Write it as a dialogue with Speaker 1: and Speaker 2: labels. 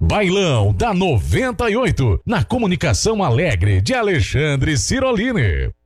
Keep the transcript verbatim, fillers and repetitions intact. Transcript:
Speaker 1: Bailão da noventa e oito, na comunicação alegre de Alexandre Cirolini.